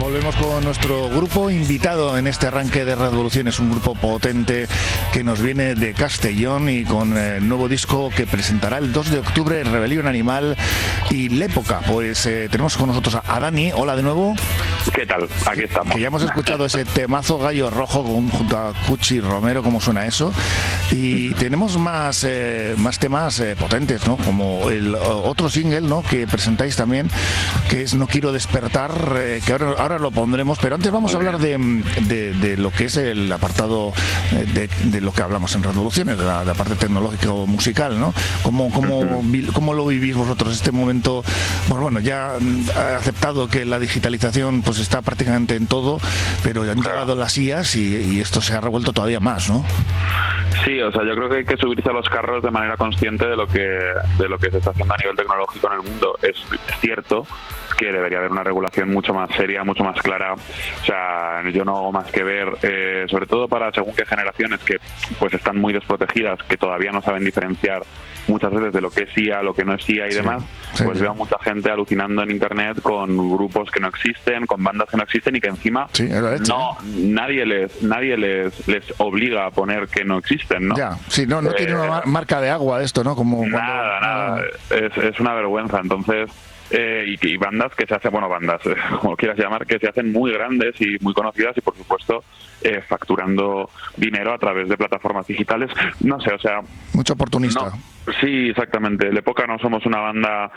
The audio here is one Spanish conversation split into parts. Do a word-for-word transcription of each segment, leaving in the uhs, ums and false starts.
Volvemos con nuestro grupo invitado en este arranque de Revolución. Es un grupo potente que nos viene de Castellón y con el eh, nuevo disco que presentará el dos de octubre, Rebelión Animal y L'Época. Pues eh, tenemos con nosotros a Dani. Hola de nuevo. ¿Qué tal? Aquí estamos. Que ya hemos escuchado ese temazo Gallo Rojo con, junto a Cuchi Romero, ¿cómo suena eso? Y tenemos más eh, más temas eh, potentes, ¿no? Como el otro single, ¿no?, que presentáis también, que es No Quiero Despertar, eh, que ahora, ahora lo pondremos, pero antes vamos a hablar de, de, de lo que es el apartado de, de lo que hablamos en Revoluciones, de la, de la parte tecnológica o musical, ¿no? ¿Cómo, cómo, cómo lo vivís vosotros este momento? Pues bueno, ya ha aceptado que la digitalización pues está prácticamente en todo, pero ya han llegado las I As y, y esto se ha revuelto todavía más, ¿no? Sí, o sea, yo creo que hay que subirse a los carros de manera consciente de lo que de lo que se está haciendo a nivel tecnológico en el mundo. Es cierto que debería haber una regulación mucho más seria, mucho más clara. O sea, yo no hago más que ver, eh, sobre todo para según qué generaciones que pues están muy desprotegidas, que todavía no saben diferenciar muchas veces de lo que es I A, lo que no es I A y sí, demás, sí, pues sí. Veo mucha gente alucinando en internet con grupos que no existen, con bandas que no existen y que encima sí, hecho, no nadie les nadie les les obliga a poner que no existen, ¿no? Ya, sí, no, no eh, tiene una marca de agua esto, ¿no? Como nada, cuando, nada, es, es una vergüenza. Entonces Eh, y, y bandas que se hacen, bueno, bandas, eh, como quieras llamar, que se hacen muy grandes y muy conocidas y, por supuesto, eh, facturando dinero a través de plataformas digitales. No sé, o sea... Mucho oportunista. No, sí, exactamente. L'Época no somos una banda,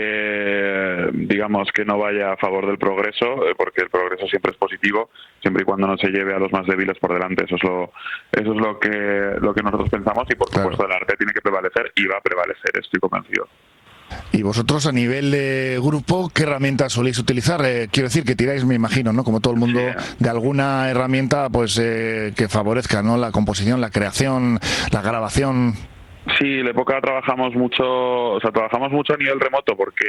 eh, digamos, que no vaya a favor del progreso, eh, porque el progreso siempre es positivo, siempre y cuando no se lleve a los más débiles por delante. Eso es lo, eso es lo que, lo que nosotros pensamos y, por supuesto, claro, el arte tiene que prevalecer y va a prevalecer, estoy convencido. Y vosotros a nivel de grupo, ¿qué herramientas soléis utilizar? Eh, quiero decir que tiráis, me imagino, ¿no? Como todo el mundo, sí, de alguna herramienta pues eh, que favorezca, ¿no?, la composición, la creación, la grabación. Sí, L'Época trabajamos mucho, o sea, trabajamos mucho a nivel remoto porque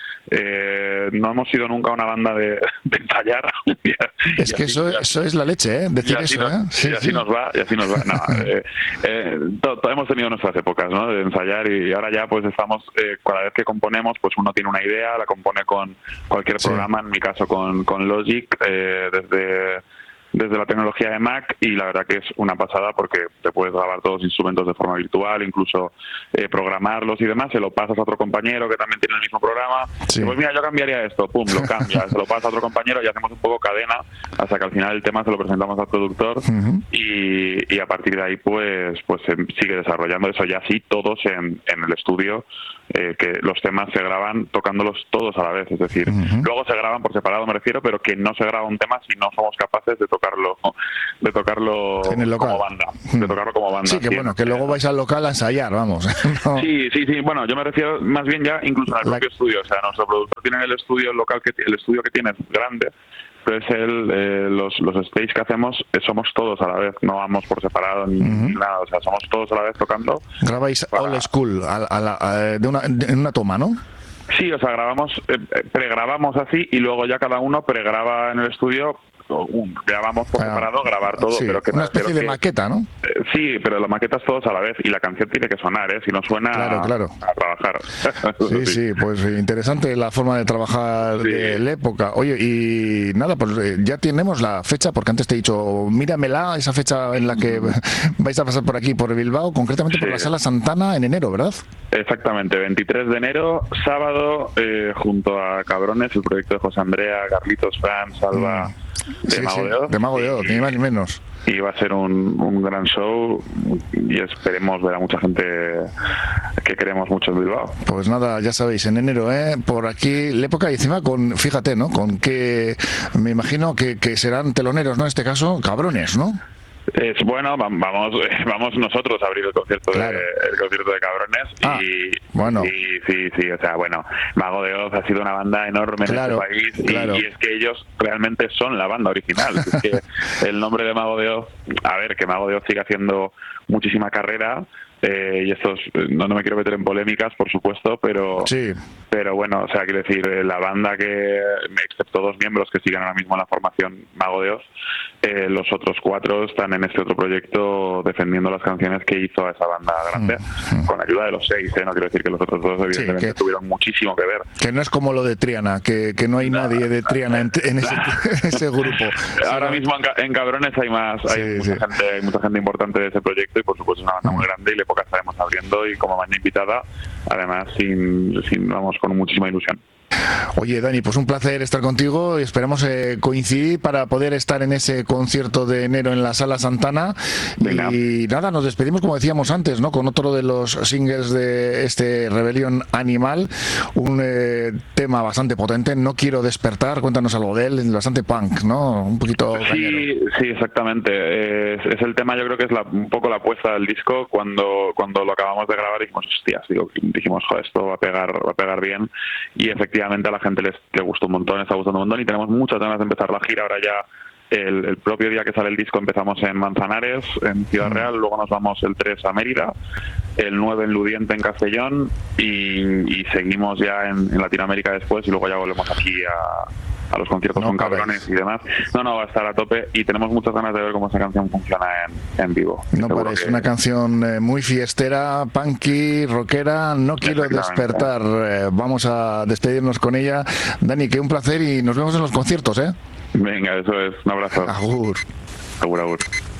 eh, no hemos sido nunca una banda de, de ensayar. y, es que así, eso, eso es la leche, ¿eh? Decir eso, nos, ¿eh? Sí, y así sí. nos va, y así nos va. No, eh, eh, to, to, hemos tenido nuestras épocas, ¿no?, de ensayar y ahora ya pues estamos, eh, cada vez que componemos, pues uno tiene una idea, la compone con cualquier sí. programa, en mi caso con, con Logic, eh, desde... desde la tecnología de Mac, y la verdad que es una pasada porque te puedes grabar todos los instrumentos de forma virtual, incluso eh, programarlos y demás, se lo pasas a otro compañero que también tiene el mismo programa, sí. y pues mira, yo cambiaría esto, pum, lo cambia, se lo pasa a otro compañero y hacemos un poco cadena hasta que al final el tema se lo presentamos al productor uh-huh. y, y a partir de ahí pues pues se sigue desarrollando eso ya así, todos en, en el estudio, eh, que los temas se graban tocándolos todos a la vez, es decir, uh-huh. luego se graban por separado, me refiero, pero que no se graba un tema si no somos capaces de tocar tocarlo de tocarlo en el local. como banda de tocarlo como banda sí que sí, bueno que luego vais al local a ensayar, vamos. No. sí sí sí bueno yo me refiero más bien ya incluso al propio La... estudio, o sea, nuestro productor tiene el estudio el local que el estudio que tiene es grande, pero es el eh, los los stage que hacemos eh, somos todos a la vez, no vamos por separado ni uh-huh. nada, o sea, somos todos a la vez tocando. Grabáis para... old school a, a la, a, de una de, en una toma, ¿no? Sí, o sea, grabamos eh, pregrabamos así y luego ya cada uno pregraba en el estudio. Un, grabamos por separado, grabar todo, sí, pero que una especie de que, maqueta, ¿no? Eh, sí, pero la maqueta es todos a la vez y la canción tiene que sonar, ¿eh? Si no suena, claro, claro. a trabajar. Sí, sí, sí, pues interesante la forma de trabajar sí. de L'Época. Oye, y nada, pues eh, ya tenemos la fecha, porque antes te he dicho, míramela, esa fecha en la que vais a pasar por aquí, por Bilbao, concretamente por sí. la Sala Santana en enero, ¿verdad? Exactamente, veintitrés de enero, sábado, eh, junto a Cabrones, el proyecto de José Andrea, Carlitos, Fran, Salva... Mm. De, sí, Mago sí, de Oz, de Mago de Oz, ni más ni menos. Y va a ser un, un gran show y esperemos ver a mucha gente que queremos mucho en Bilbao. Pues nada, ya sabéis, en enero, ¿eh? Por aquí L'Época y encima con, fíjate, ¿no? Con que me imagino que, que serán teloneros, ¿no? En este caso, Cabrones, ¿no? Es bueno, vamos vamos nosotros a abrir el concierto claro. de el concierto de Cabrones ah, y bueno. y sí sí o sea bueno Mago de Oz ha sido una banda enorme claro, en este país claro. y, y es que ellos realmente son la banda original. Es que el nombre de Mago de Oz, a ver, que Mago de Oz sigue haciendo muchísima carrera, Eh, y estos, no, no me quiero meter en polémicas, por supuesto, pero sí. pero bueno, o sea, quiero decir, la banda que, excepto dos miembros que siguen ahora mismo en la formación Mago de Oz, eh, los otros cuatro están en este otro proyecto defendiendo las canciones que hizo a esa banda grande, mm. con ayuda de los seis, ¿eh? No quiero decir que los otros dos evidentemente sí, que, tuvieron muchísimo que ver. Que no es como lo de Triana, que, que no hay no, nadie de Triana en, en, ese, en ese grupo. Ahora sí, mismo en, en Cabrones hay más, hay, sí, mucha sí. gente, hay mucha gente importante de ese proyecto y por supuesto es una banda mm. muy grande y le poca estaremos abriendo y como banda invitada, además sin, sin vamos con muchísima ilusión. Oye, Dani, pues un placer estar contigo y esperamos eh, coincidir para poder estar en ese concierto de enero en la Sala Santana. Venga. Y nada, nos despedimos como decíamos antes, ¿no? Con otro de los singles de este Rebelión Animal, un eh, tema bastante potente, No quiero despertar, cuéntanos algo de él, bastante punk, ¿no? Un poquito sí, cañero. Sí, exactamente. Es, es el tema, yo creo que es la, un poco la apuesta del disco. Cuando cuando lo acabamos de grabar dijimos, hostias, digo, dijimos, joder, esto va a pegar, va a pegar bien, y efectivamente a la gente les, les gustó un montón, está gustando un montón y tenemos muchas ganas de empezar la gira. Ahora ya el, el propio día que sale el disco empezamos en Manzanares, en Ciudad Real, luego nos vamos el tres a Mérida, el nueve en Ludiente, en Castellón, y, y seguimos ya en, en Latinoamérica después y luego ya volvemos aquí a, a los conciertos no, con Cabrones y demás. No, no, va a estar a tope y tenemos muchas ganas de ver cómo esa canción funciona en, en vivo. No parece, que... una canción eh, muy fiestera, punky, rockera, No quiero despertar. Eh, vamos a despedirnos con ella. Dani, que un placer y nos vemos en los conciertos, ¿eh? Venga, eso es. Un abrazo. Agur. Agur, agur.